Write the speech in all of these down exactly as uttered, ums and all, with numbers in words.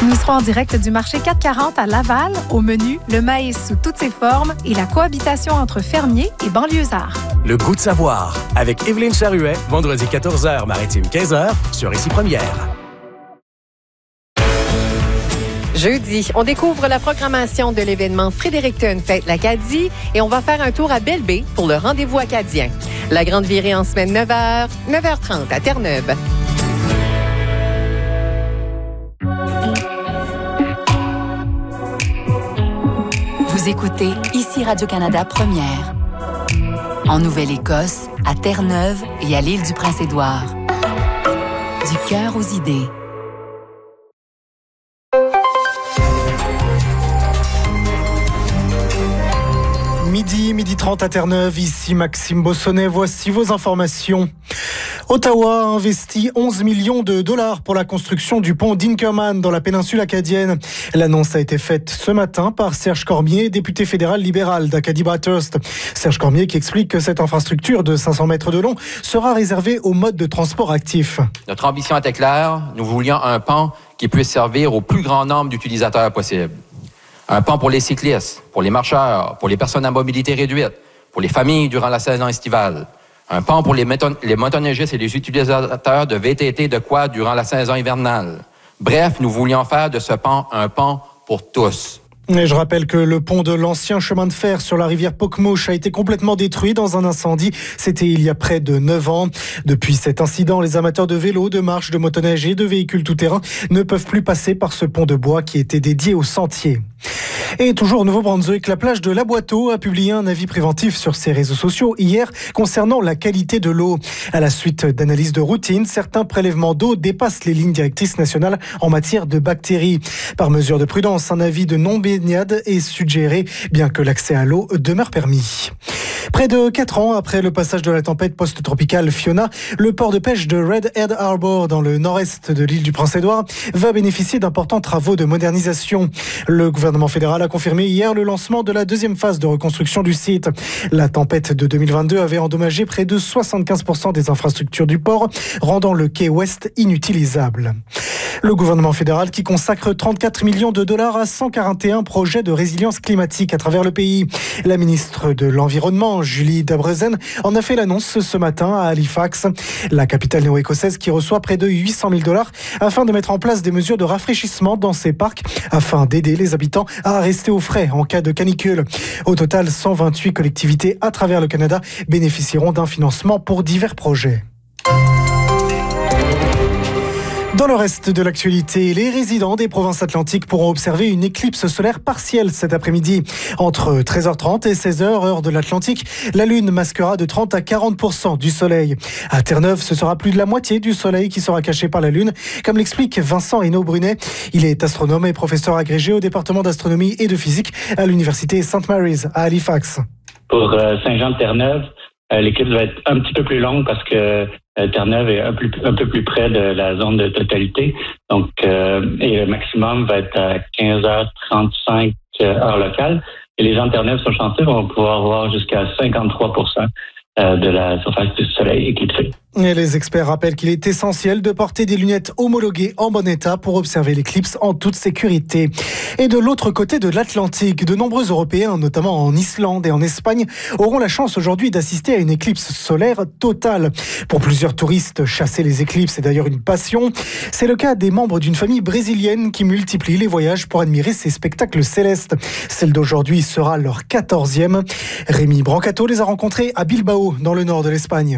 Nous serons en direct du marché quatre cent quarante à Laval. Au menu, le maïs sous toutes ses formes et la cohabitation entre fermiers et banlieusards. Le goût de savoir avec Évelyne Charuet, vendredi quatorze heures, maritime quinze heures, sur Ici Première. Jeudi, on découvre la programmation de l'événement Fredericton Fête l'Acadie et on va faire un tour à Belle-Baie pour le rendez-vous acadien. La grande virée en semaine neuf heures, neuf heures trente à Terre-Neuve. Vous écoutez Ici Radio-Canada Première. En Nouvelle-Écosse, à Terre-Neuve et à l'île du Prince-Édouard. Du cœur aux idées. Midi, midi trente à Terre-Neuve, ici Maxime Bossonnet, voici vos informations. Ottawa a investi onze millions de dollars pour la construction du pont d'Inkerman dans la péninsule acadienne. L'annonce a été faite ce matin par Serge Cormier, député fédéral libéral d'Acadie-Bathurst. Serge Cormier qui explique que cette infrastructure de cinq cents mètres de long sera réservée aux modes de transport actifs. Notre ambition était claire, nous voulions un pont qui puisse servir au plus grand nombre d'utilisateurs possible. Un pont pour les cyclistes, pour les marcheurs, pour les personnes à mobilité réduite, pour les familles durant la saison estivale. Un pont pour les, moton- les motoneigistes et les utilisateurs de V T T de quad durant la saison hivernale. Bref, nous voulions faire de ce pont un pont pour tous. Et je rappelle que le pont de l'ancien chemin de fer sur la rivière Pokemouche a été complètement détruit dans un incendie. C'était il y a près de neuf ans. Depuis cet incident, les amateurs de vélo, de marche, de motoneige et de véhicules tout-terrain ne peuvent plus passer par ce pont de bois qui était dédié aux sentiers. Et toujours au Nouveau-Brunswick, la plage de La Boiteau a publié un avis préventif sur ses réseaux sociaux hier concernant la qualité de l'eau. À la suite d'analyses de routine, certains prélèvements d'eau dépassent les lignes directrices nationales en matière de bactéries. Par mesure de prudence, un avis de non-baignade est suggéré, bien que l'accès à l'eau demeure permis. Près de quatre ans après le passage de la tempête post-tropicale Fiona, le port de pêche de Red Head Harbour dans le nord-est de l'île du Prince-Édouard va bénéficier d'importants travaux de modernisation. Le gouvernement fédéral a confirmé hier le lancement de la deuxième phase de reconstruction du site. La tempête de deux mille vingt-deux avait endommagé près de soixante-quinze pour cent des infrastructures du port, rendant le quai ouest inutilisable. Le gouvernement fédéral qui consacre trente-quatre millions de dollars à cent quarante et un projets de résilience climatique à travers le pays. La ministre de l'Environnement, Julie Dabrezen, en a fait l'annonce ce matin à Halifax, la capitale néo-écossaise qui reçoit près de huit cent mille dollars afin de mettre en place des mesures de rafraîchissement dans ses parcs afin d'aider les habitants à rester au frais en cas de canicule. Au total, cent vingt-huit collectivités à travers le Canada bénéficieront d'un financement pour divers projets. Dans le reste de l'actualité, les résidents des provinces atlantiques pourront observer une éclipse solaire partielle cet après-midi. Entre treize heures trente et seize heures, heure de l'Atlantique, la Lune masquera de trente à quarante pour cent du Soleil. À Terre-Neuve, ce sera plus de la moitié du Soleil qui sera caché par la Lune, comme l'explique Vincent Hainaut-Brunet. Il est astronome et professeur agrégé au département d'astronomie et de physique à l'université Saint Mary's à Halifax. Pour euh, Saint-Jean-de-Terre-Neuve, euh, l'éclipse va être un petit peu plus longue parce que euh, Terre-Neuve est un, plus, un peu plus près de la zone de totalité. Donc, euh, et le maximum va être à quinze heures trente-cinq euh, heure locale. Et les gens de Terre-Neuve sont chanceux, vont pouvoir voir jusqu'à cinquante-trois pour cent euh, de la surface du Soleil éclipsée. Et les experts rappellent qu'il est essentiel de porter des lunettes homologuées en bon état pour observer l'éclipse en toute sécurité. Et de l'autre côté de l'Atlantique, de nombreux Européens, notamment en Islande et en Espagne, auront la chance aujourd'hui d'assister à une éclipse solaire totale. Pour plusieurs touristes, chasser les éclipses est d'ailleurs une passion. C'est le cas des membres d'une famille brésilienne qui multiplie les voyages pour admirer ces spectacles célestes. Celle d'aujourd'hui sera leur quatorzième. Rémi Brancato les a rencontrés à Bilbao, dans le nord de l'Espagne.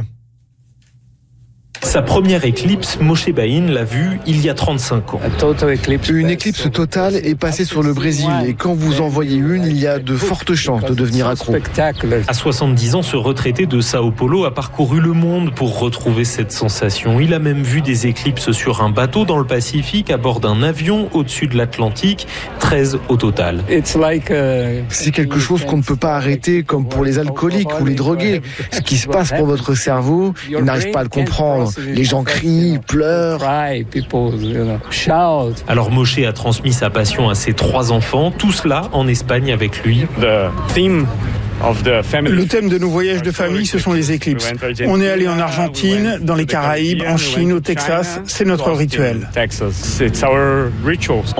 Sa première éclipse, Moshe Bain l'a vue il y a trente-cinq ans. Une éclipse totale est passée sur le Brésil et quand vous en voyez une, il y a de fortes chances de devenir accro. À soixante-dix ans, ce retraité de Sao Paulo a parcouru le monde pour retrouver cette sensation. Il a même vu des éclipses sur un bateau dans le Pacifique, à bord d'un avion au-dessus de l'Atlantique, treize au total. C'est quelque chose qu'on ne peut pas arrêter, comme pour les alcooliques ou les drogués. Ce qui se passe pour votre cerveau, il n'arrive pas à le comprendre. Les gens crient, pleurent. Alors Moshe a transmis sa passion à ses trois enfants, tout cela en Espagne avec lui. Le thème de nos voyages de famille, ce sont les éclipses. On est allé en Argentine, dans les Caraïbes, en Chine, au Texas. C'est notre rituel.